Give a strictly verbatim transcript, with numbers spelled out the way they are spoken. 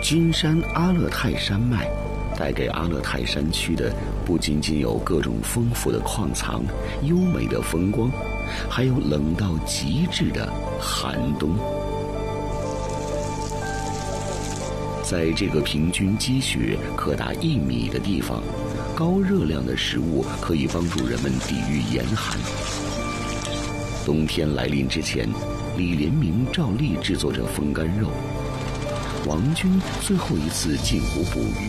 金山阿勒泰山脉带给阿勒泰山区的不仅仅有各种丰富的矿藏、优美的风光，还有冷到极致的寒冬。在这个平均积雪可达一米的地方，高热量的食物可以帮助人们抵御严寒。冬天来临之前，李连明照例制作着风干肉。王军最后一次进湖捕鱼，